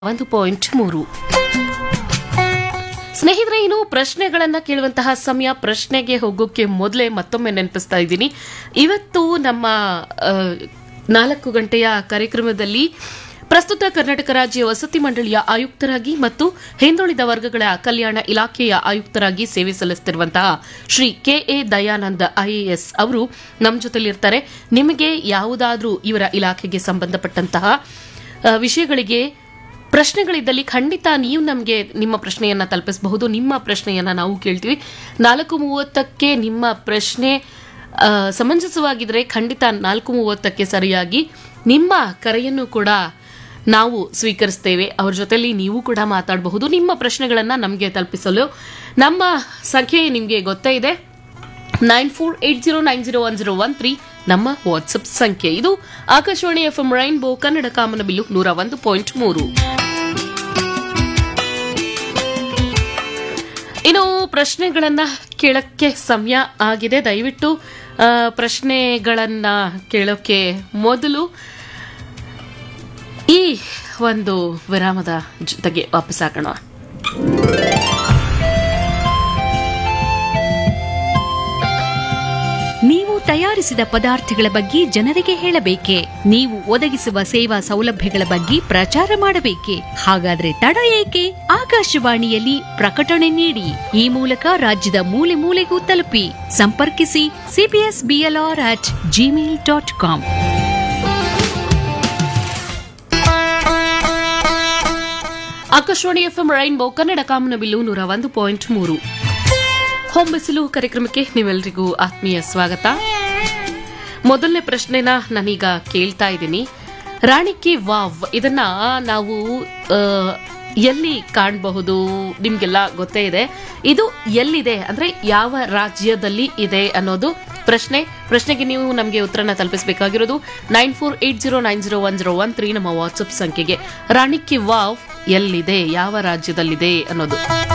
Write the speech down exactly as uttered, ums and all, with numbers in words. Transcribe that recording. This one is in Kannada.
ಒಂದು ಪಾಯಿಂಟ್ ಮೂರು. ಸ್ನೇಹಿತರೆ, ಇನ್ನು ಪ್ರಶ್ನೆಗಳನ್ನ ಕೇಳುವಂತಹ ಸಮಯ. ಪ್ರಶ್ನೆಗೆ ಹೋಗೋಕೆ ಮೊದಲೇ ಮತ್ತೊಮ್ಮೆ ನೆನಪಿಸ್ತಾ ಇದ್ದೀನಿ, ಇವತ್ತು ನಮ್ಮ ಆ, ನಾಲ್ಕು ಗಂಟೆಯ ಕಾರ್ಯಕ್ರಮದಲ್ಲಿ ಪ್ರಸ್ತುತ ಕರ್ನಾಟಕ ರಾಜ್ಯ ವಸತಿ ಮಂಡಳಿಯ ಆಯುಕ್ತರಾಗಿ ಮತ್ತು ಹಿಂದುಳಿದ ವರ್ಗಗಳ ಕಲ್ಯಾಣ ಇಲಾಖೆಯ ಆಯುಕ್ತರಾಗಿ ಸೇವೆ ಸಲ್ಲಿಸುತ್ತಿರುವಂತಹ Shri K A Dayananda IAS ಅವರು ನಮ್ಮ ಜೊತೆಲಿರ್ತಾರೆ. ನಿಮಗೆ ಯಾವುದಾದ್ರೂ ಇವರ ಇಲಾಖೆಗೆ ಸಂಬಂಧಪಟ್ಟಂತಹ ಆ, ವಿಷಯಗಳಿಗೆ ಪ್ರಶ್ನೆಗಳಿದ್ದಲ್ಲಿ ಖಂಡಿತ ನೀವು ನಮಗೆ ನಿಮ್ಮ ಪ್ರಶ್ನೆಯನ್ನ ತಲುಪಿಸಬಹುದು. ನಿಮ್ಮ ಪ್ರಶ್ನೆಯನ್ನ ನಾವು ಕೇಳ್ತೀವಿ. ನಾಲ್ಕು ಮೂವತ್ತಕ್ಕೆ ನಿಮ್ಮ ಪ್ರಶ್ನೆ ಆ, ಸಮಂಜಸವಾಗಿದ್ರೆ ಖಂಡಿತ ನಾಲ್ಕು ಮೂವತ್ತಕ್ಕೆ ಸರಿಯಾಗಿ ನಿಮ್ಮ ಕರೆಯನ್ನು ಕೂಡ ನಾವು ಸ್ವೀಕರಿಸ್ತೇವೆ. ಅವ್ರ ಜೊತೆಲಿ ನೀವು ಕೂಡ ಮಾತಾಡಬಹುದು. ನಿಮ್ಮ ಪ್ರಶ್ನೆಗಳನ್ನ ನಮಗೆ ತಲುಪಿಸಲು ನಮ್ಮ ಸಂಖ್ಯೆ ನಿಮಗೆ ಗೊತ್ತೇ ಇದೆ, nine four eight zero nine zero one zero one three ನಮ್ಮ ವಾಟ್ಸ್ಆಪ್ ಸಂಖ್ಯೆ. ಇದು ಆಕಾಶವಾಣಿ ಎಫ್ಎಂ ರೈನ್ಬೋ ಕನ್ನಡ ಕಾಮನಬಿಲ್ಲು ನೂರ ಒಂದು ಪಾಯಿಂಟ್ ಮೂರು. ಇನ್ನು ಪ್ರಶ್ನೆಗಳನ್ನ ಕೇಳಕ್ಕೆ ಸಮಯ ಆಗಿದೆ. ದಯವಿಟ್ಟು ಆ, ಪ್ರಶ್ನೆಗಳನ್ನ ಕೇಳೋಕೆ ಮೊದಲು ಈ ಒಂದು ವಿರಾಮದ ಜೊತೆಗೆ ವಾಪಸ್ಸಾಗೋಣ. ನೀವು ತಯಾರಿಸಿದ ಪದಾರ್ಥಗಳ ಬಗ್ಗೆ ಜನರಿಗೆ ಹೇಳಬೇಕೆ? ನೀವು ಒದಗಿಸುವ ಸೇವಾ ಸೌಲಭ್ಯಗಳ ಬಗ್ಗೆ ಪ್ರಚಾರ ಮಾಡಬೇಕೆ? ಹಾಗಾದ್ರೆ ತಡ ಏಕೆ? ಆಕಾಶವಾಣಿಯಲ್ಲಿ ಪ್ರಕಟಣೆ ನೀಡಿ. ಈ ಮೂಲಕ ರಾಜ್ಯದ ಮೂಲೆ ಮೂಲೆಗೂ ತಲುಪಿ. ಸಂಪರ್ಕಿಸಿ CBS BLR at Gmail dot com. Akashvani FM rainbow Kannada ಕಾಮನಬಿಲ್ಲು ನೂರ ಒಂದು ಪಾಯಿಂಟ್ ಮೂರು. ಹೊಂಬಿಸಿಲು ಕಾರ್ಯಕ್ರಮಕ್ಕೆ ನೀವೆಲ್ಲರಿಗೂ ಆತ್ಮೀಯ ಸ್ವಾಗತ. ಮೊದಲನೇ ಪ್ರಶ್ನೆನ ನಾನೀಗ ಕೇಳ್ತಾ ಇದ್ದೀನಿ. ರಾಣಿ ಕಿ ವಾವ್ ಇದನ್ನ ನಾವು ಆ, ಎಲ್ಲಿ ಕಾಣಬಹುದು? ನಿಮ್ಗೆಲ್ಲ ಗೊತ್ತೇ ಇದೆ. ಇದು ಎಲ್ಲಿದೆ ಅಂದ್ರೆ ಯಾವ ರಾಜ್ಯದಲ್ಲಿ ಇದೆ ಅನ್ನೋದು ಪ್ರಶ್ನೆ. ಪ್ರಶ್ನೆಗೆ ನೀವು ನಮಗೆ ಉತ್ತರನ ತಲುಪಿಸಬೇಕಾಗಿರೋದು nine four eight zero nine zero one zero one three ನಮ್ಮ ವಾಟ್ಸ್ಆಪ್ ಸಂಖ್ಯೆಗೆ. ರಾಣಿ ಕಿ ವಾವ್ ಎಲ್ಲಿದೆ, ಯಾವ ರಾಜ್ಯದಲ್ಲಿದೆ ಅನ್ನೋದು.